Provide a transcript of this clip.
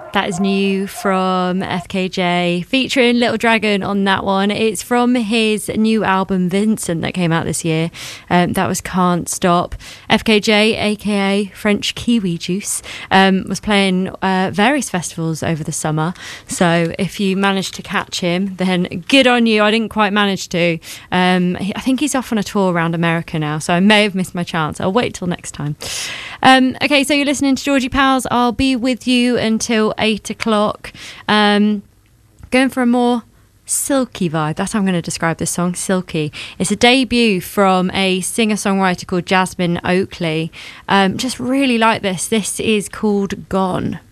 That is new from FKJ, featuring Little Dragon on that one. It's from his new album Vincent that came out this year. That was Can't Stop. FKJ, aka French Kiwi Juice, was playing various festivals over the summer. So if you managed to catch him, then good on you. I didn't quite manage to. I think he's off on a tour around America now, so I may have missed my chance. I'll wait till next time. Okay, so you're listening to Georgie Pals. I'll be with you until 8 o'clock. Going for a more silky vibe. That's how I'm going to describe this song, Silky. It's a debut from a singer-songwriter called Jasmine Oakley. Just really like this. This is called Gone.